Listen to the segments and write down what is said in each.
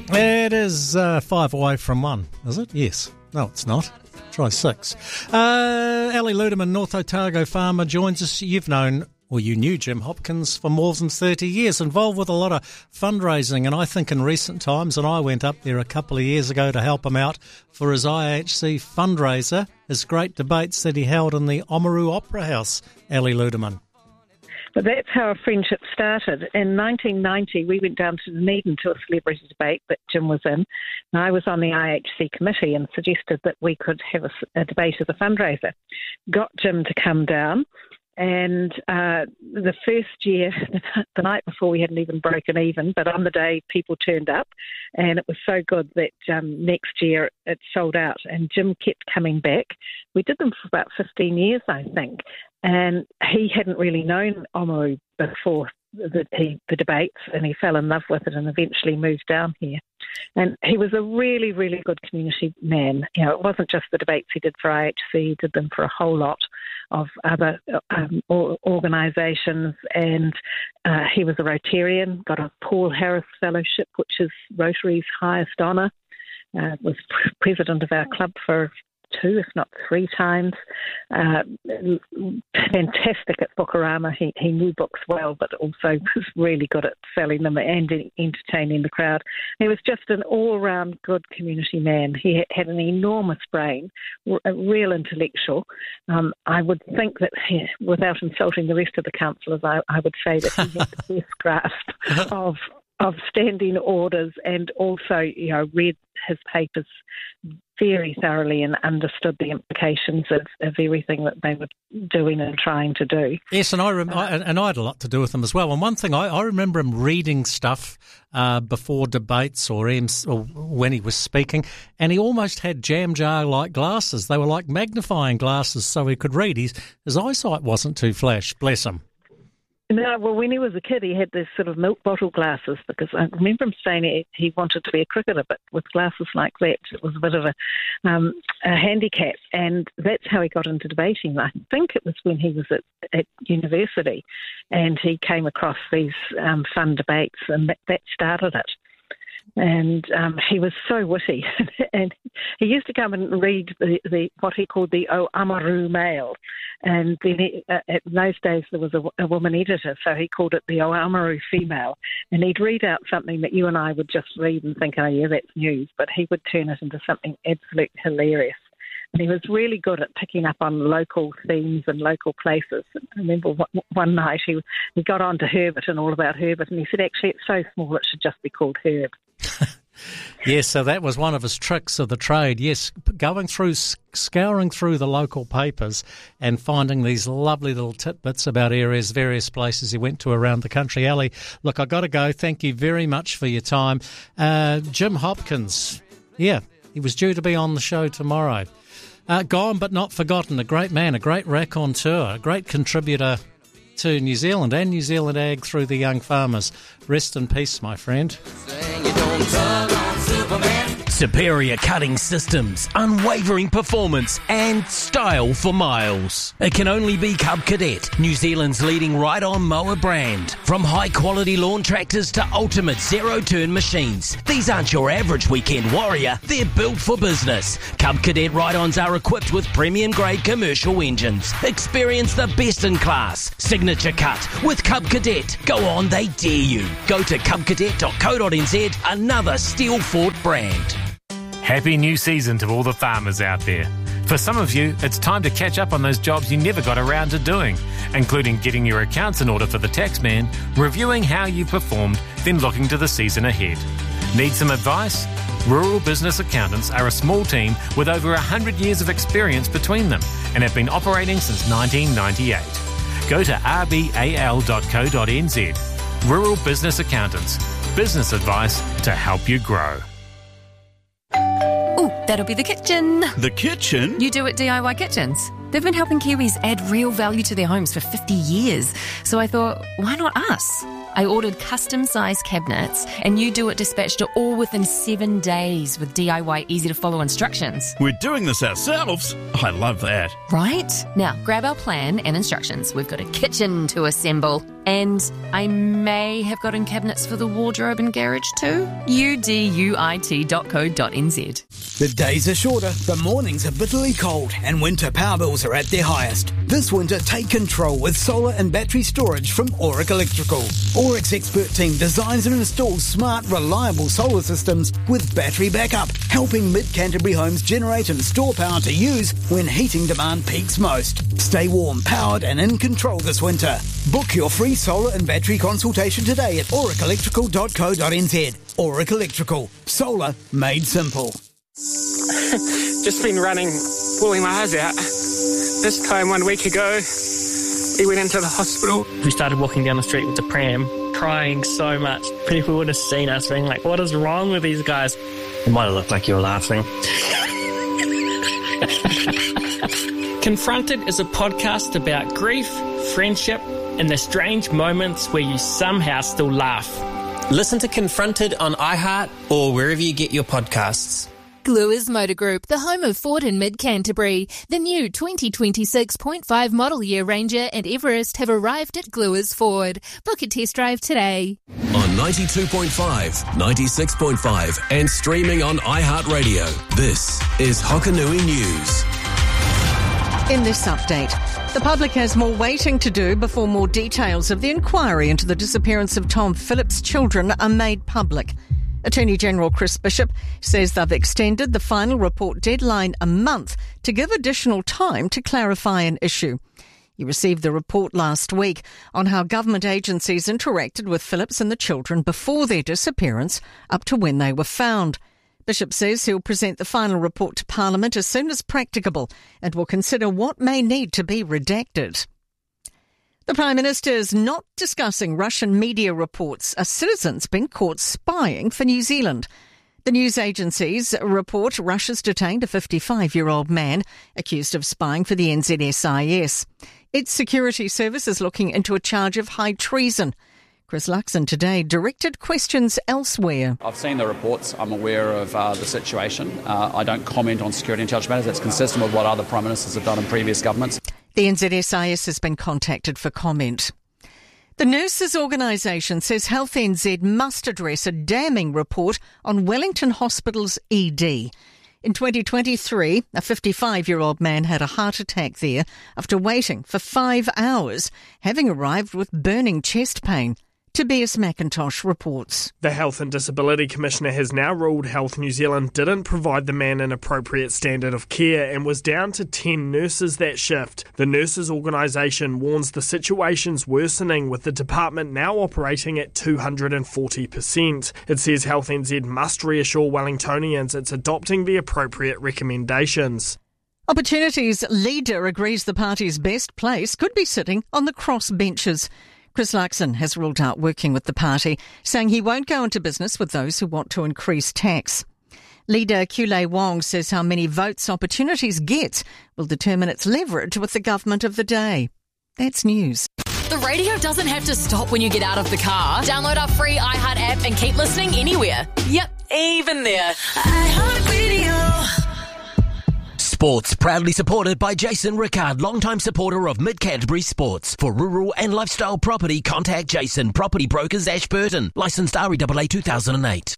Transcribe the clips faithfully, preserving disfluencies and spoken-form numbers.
It is uh, five away from one, is it? Yes. No, it's not. Try six. Uh, Ali Ludeman, North Otago farmer, joins us. You've known, or you knew Jim Hopkins for more than thirty years, involved with a lot of fundraising, and I think in recent times, and I went up there a couple of years ago to help him out for his I H C fundraiser, his great debates that he held in the Oamaru Opera House, Ali Ludeman. But that's how our friendship started. In nineteen ninety, we went down to Dunedin to a celebrity debate that Jim was in. And I was on the I H C committee and suggested that we could have a, a debate as a fundraiser. Got Jim to come down. And uh, the first year, the night before, we hadn't even broken even, but on the day, people turned up, and it was so good that um, next year it sold out, and Jim kept coming back. We did them for about fifteen years, I think, and he hadn't really known Oamaru before the, the, the debates, and he fell in love with it and eventually moved down here. And he was a really, really good community man. You know, it wasn't just the debates he did for I H C, he did them for a whole lot of other um, organisations, and uh, he was a Rotarian, got a Paul Harris Fellowship, which is Rotary's highest honour, uh, was p- president of our club for two, if not three times. Uh, fantastic at Bookorama. He, he knew books well, but also was really good at selling them and entertaining the crowd. He was just an all-round good community man. He had an enormous brain, a real intellectual. Um, I would think that, he, without insulting the rest of the councillors, I, I would say that he had the best grasp of of standing orders, and also, you know, read his papers very thoroughly and understood the implications of, of everything that they were doing and trying to do. Yes, and I, rem- I and I had a lot to do with him as well. And one thing, I, I remember him reading stuff uh, before debates or, M- or when he was speaking, and he almost had jam jar-like glasses. They were like magnifying glasses so he could read. His, his eyesight wasn't too flash, bless him. No, well, when he was a kid, he had this sort of milk bottle glasses, because I remember him saying he, he wanted to be a cricketer, but with glasses like that, it was a bit of a, um, a handicap, and that's how he got into debating. I think it was when he was at, at university, and he came across these um, fun debates, and that, that started it. And um, he was so witty, and he used to come and read the, the what he called the Oamaru Mail, and then he, uh, in those days there was a, a woman editor, so he called it the Oamaru Female, and he'd read out something that you and I would just read and think, oh yeah, that's news, but he would turn it into something absolutely hilarious. And he was really good at picking up on local themes and local places. I remember one night he he got on to Herbert and all about Herbert, and he said, actually, it's so small it should just be called Herb. Yes, so that was one of his tricks of the trade. Yes, going through, scouring through the local papers and finding these lovely little tidbits about areas, various places he went to around the country. Ali, look, I've got to go. Thank you very much for your time. Uh, Jim Hopkins, yeah, he was due to be on the show tomorrow. Uh, gone but not forgotten, a great man, a great raconteur, a great contributor to New Zealand and New Zealand ag through the young farmers. Rest in peace, my friend. Superior cutting systems, unwavering performance and style for miles. It can only be Cub Cadet, New Zealand's leading ride-on mower brand. From high-quality lawn tractors to ultimate zero-turn machines, these aren't your average weekend warrior, they're built for business. Cub Cadet ride-ons are equipped with premium-grade commercial engines. Experience the best in class. Signature cut with Cub Cadet. Go on, they dare you. Go to cub cadet dot co dot n z, another steel fought brand. Happy new season to all the farmers out there. For some of you, it's time to catch up on those jobs you never got around to doing, including getting your accounts in order for the taxman, reviewing how you performed, then looking to the season ahead. Need some advice? Rural Business Accountants are a small team with over one hundred years of experience between them and have been operating since nineteen ninety-eight. Go to r b a l dot co dot n z. Rural Business Accountants. Business advice to help you grow. Oh, that'll be the kitchen. The kitchen? You do at D I Y Kitchens. They've been helping Kiwis add real value to their homes for fifty years. So I thought, why not us? I ordered custom-sized cabinets, and You Do It dispatched it all within seven days with D I Y easy-to-follow instructions. We're doing this ourselves? I love that. Right? Now, grab our plan and instructions. We've got a kitchen to assemble. And I may have gotten cabinets for the wardrobe and garage too. U D U I T dot co dot n z. The days are shorter, the mornings are bitterly cold, and winter power bills are at their highest. This winter, take control with solar and battery storage from Auric Electrical. Auric's expert team designs and installs smart, reliable solar systems with battery backup, helping mid-Canterbury homes generate and store power to use when heating demand peaks most. Stay warm, powered and in control this winter. Book your free solar and battery consultation today at auric electrical dot co dot n z. Auric Electrical. Solar made simple. Just been running, pulling my eyes out. This time one week ago, we went into the hospital. We started walking down the street with the pram, crying so much. People would have seen us being like, what is wrong with these guys? It might have looked like you were laughing. Confronted is a podcast about grief, friendship, and the strange moments where you somehow still laugh. Listen to Confronted on iHeart or wherever you get your podcasts. Gluers Motor Group, the home of Ford in mid-Canterbury. The new twenty twenty-six point five model year Ranger and Everest have arrived at Gluers Ford. Book a test drive today. On ninety-two point five, ninety-six point five and streaming on iHeartRadio, this is Hokanui News. In this update, the public has more waiting to do before more details of the inquiry into the disappearance of Tom Phillips' children are made public. Attorney General Chris Bishop says they've extended the final report deadline a month to give additional time to clarify an issue. He received the report last week on how government agencies interacted with Phillips and the children before their disappearance up to when they were found. Bishop says he'll present the final report to Parliament as soon as practicable and will consider what may need to be redacted. The Prime Minister is not discussing Russian media reports a citizen's been caught spying for New Zealand. The news agencies report Russia's detained a fifty-five-year-old man accused of spying for the N Z S I S. Its security service is looking into a charge of high treason. Chris Luxon today directed questions elsewhere. I've seen the reports. I'm aware of uh, the situation. Uh, I don't comment on security intelligence matters. That's consistent with what other Prime Ministers have done in previous governments. The N Z S I S has been contacted for comment. The Nurses Organisation says Health N Z must address a damning report on Wellington Hospital's E D. In twenty twenty-three, a fifty-five-year-old man had a heart attack there after waiting for five hours, having arrived with burning chest pain. Tobias McIntosh reports. The Health and Disability Commissioner has now ruled Health New Zealand didn't provide the man an appropriate standard of care and was down to ten nurses that shift. The Nurses Organisation warns the situation's worsening, with the department now operating at two hundred forty percent. It says Health N Z must reassure Wellingtonians it's adopting the appropriate recommendations. Opportunity's leader agrees the party's best place could be sitting on the cross benches. Chris Luxon has ruled out working with the party, saying he won't go into business with those who want to increase tax. Leader Kulei Wong says how many votes Opportunities gets will determine its leverage with the government of the day. That's news. The radio doesn't have to stop when you get out of the car. Download our free iHeart app and keep listening anywhere. Yep, even there. iHeartRadio. Sports, proudly supported by Jason Rickard, longtime supporter of Mid-Canterbury Sports. For rural and lifestyle property, contact Jason, Property Brokers, Ashburton. Licensed R E A A two thousand eight.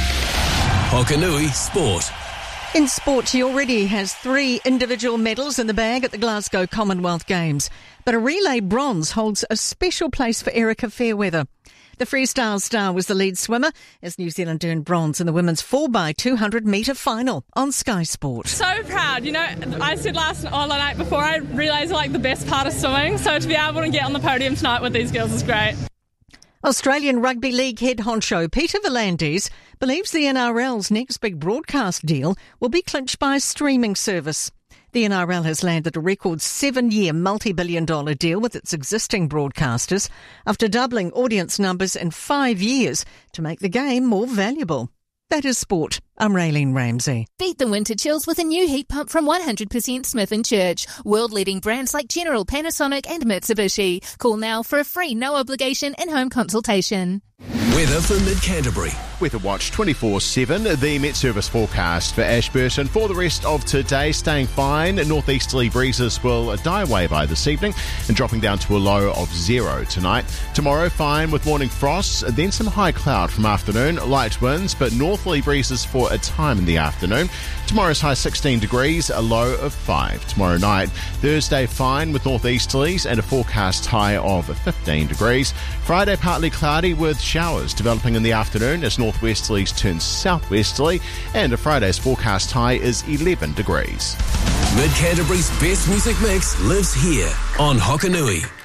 Hokanui Sport. In sport, he already has three individual medals in the bag at the Glasgow Commonwealth Games. But a relay bronze holds a special place for Erica Fairweather. The freestyle star was the lead swimmer as New Zealand earned bronze in the women's four by two hundred metre final on Sky Sport. So proud. You know, I said last or the night before, I realised I like the best part of swimming. So to be able to get on the podium tonight with these girls is great. Australian Rugby League head honcho Peter V'landys believes the N R L's next big broadcast deal will be clinched by a streaming service. The N R L has landed a record seven-year multi-billion dollar deal with its existing broadcasters after doubling audience numbers in five years to make the game more valuable. That is sport. I'm Raylene Ramsey. Beat the winter chills with a new heat pump from one hundred percent Smith and Church. World-leading brands like General, Panasonic and Mitsubishi. Call now for a free no-obligation in-home consultation. Weather for Mid-Canterbury. Weather Watch twenty-four seven, the Met Service forecast for Ashburton. For the rest of today, staying fine. Northeasterly breezes will die away by this evening and dropping down to a low of zero tonight. Tomorrow, fine with morning frosts, then some high cloud from afternoon, light winds, but northerly breezes for a time in the afternoon. Tomorrow's high sixteen degrees, a low of five. Tomorrow night, Thursday, fine with northeasterlies and a forecast high of fifteen degrees. Friday, partly cloudy with showers developing in the afternoon as northwesterlies turn southwesterly, and a Friday's forecast high is eleven degrees. Mid-Canterbury's best music mix lives here on Hokanui.